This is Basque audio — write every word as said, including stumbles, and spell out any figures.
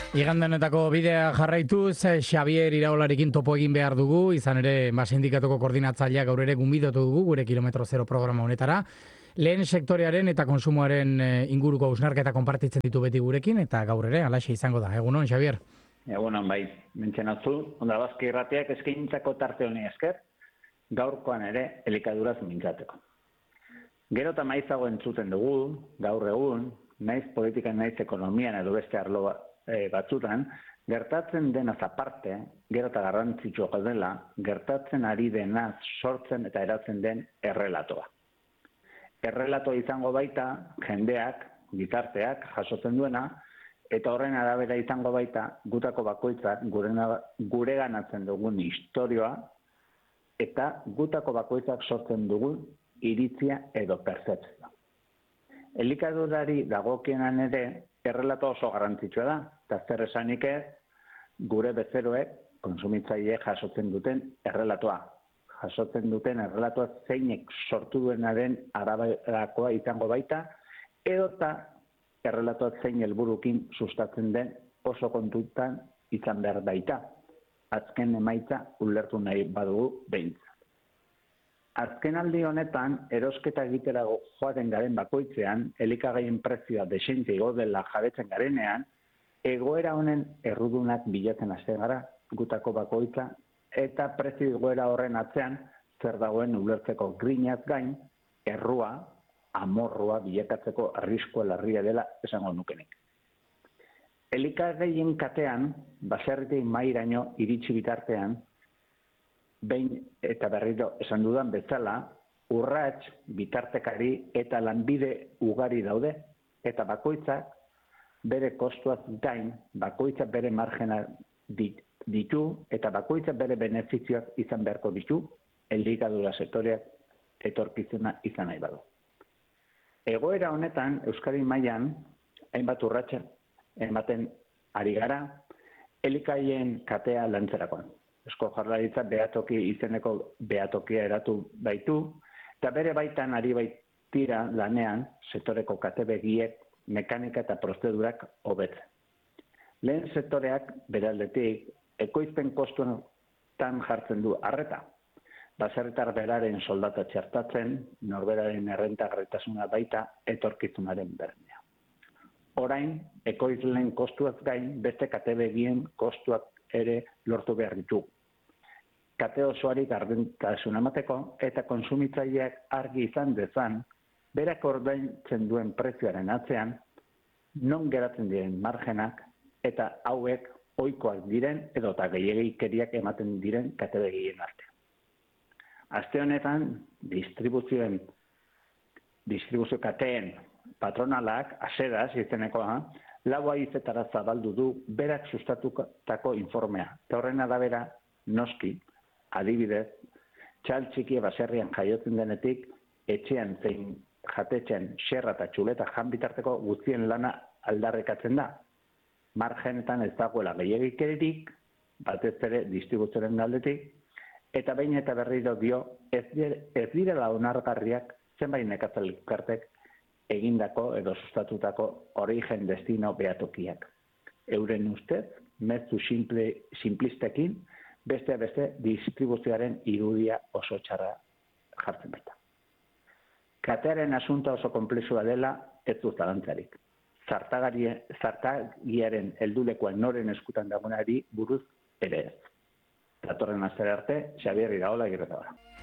Igandenetako bidea jarraituz, Xabier Iraolarekin topo egin behar dugu, izan ere sindikatuko koordinatzailea gaur ere gunbidatu dugu gure kilometro zero programa honetara. Lehen sektorearen eta konsumoaren inguruko hausnarketa konpartitzen ditu beti gurekin, eta gaur ere halaxe izango da. Egunon, Xabier? Egunon, bai. Mentzenatzu, Ondabazki irratiak eskaintzako tarte honi esker, gaurkoan ere elikaduraz mintzateko. Gero eta maizago entzuten dugu, gaur egun, naiz politikan naiz ekonomian edo beste arlo batzutan, gertatzen denaz aparte, gero eta garrantzitsua dela, gertatzen ari denaz sortzen eta eratzen den errelatoa. Errelatoa izango baita, jendeak, gizarteak jasotzen duena, eta horren arabera izango baita, gutako bakoitzak gure ganatzen dugun historioa, eta gutako bakoitzak sortzen dugun iritzia edo pertzepzioa. Elikadurari dagokienan ere, errelato oso garrantzitsua da, eta zer esanik ez, gure bezeroek, konsumitzaileek jasotzen duten errelatoa. Jasotzen duten errelatoa zeinek sortu duenaren araberakoa izango baita, edota errelatoa zein helburukin sustatzen den oso kontutan izan behar baita. Azken emaitza ulertu nahi badugu behintzat. Azken aldi honetan, erosketa egitera joaten garen bakoitzean, elikagaien prezioa desente igo dela jabetzen garenean, egoera honen errudunak bilatzen hasten gara, gutako bakoitza, eta prezio egoera horren atzean, zer dagoen ulertzeko grinaz gain, errua, amorrua bilakatzeko arriskua larria dela esango nukenik. Elikagaien katean, baserritei mairaino iritsi bitartean, behin eta berriro esan dudan bezala, urrats, bitartekari eta lanbide ugari daude, eta bakoitzak bere kostuaz gain, bakoitzak bere margena ditu, eta bakoitzak bere benefizioak izan beharko ditu, elikadura sektoreak etorkizuna izan nahi badu. Egoera honetan, Euskadi mailan hainbat urratsen ematen ari gara, elikaien katea lantzerakoan. Eusko Jaurlaritza behatoki izeneko behatokia eratu baitu, eta bere baitan ari baitira lanean sektoreko katebegiek mekanika eta prozedurak hobetzen. Lehen sektoreak beraldetik ekoizpen kostuetan jartzen du arreta. Baserritar beraren soldata txertatzen, norberaren errentagarritasuna baita etorkizunaren bermea. Orain, ekoizleen kostuaz gain beste katebegien kostuak ere lortu behar ditugu. Kate osoari gardentasun emateko eta konsumitzaileak argi izan dezan, berak ordaintzen duen prezioaren atzean, non geratzen diren margenak eta hauek ohikoak diren edo eta gehiagikeriak ematen diren katebegien artean. Aste honetan, distribuzioen, distribuzio kateen patronalak, asedas izenekoa, lau haizetara zabaldu du berak sustatutako informea. Eta horren arabera, noski, adibidez, txal txiki baserrian jaiotzen denetik, etxean zein jatetxean xerra eta txuleta jan bitarteko guztien lana aldarrikatzen da. Margenetan ez dagoela gehiagikeririk, batez ere distribuzioaren aldetik, eta behin eta berriro dio ez direla onargarriak zenbait nekazaritzek egindako edo sustatutako origen destino behatokiak. Euren ustez, mezu simple, simplistekin, beste beste distribuzioaren irudia oso txarra jartzen baita. Katearen asunta oso komplexua dela ez du zalantzarik. Zartagiaren heldulekoan noren eskutan dagoenari buruz ere ez. Datorren astera arte, Xabier Iraola Agirreta.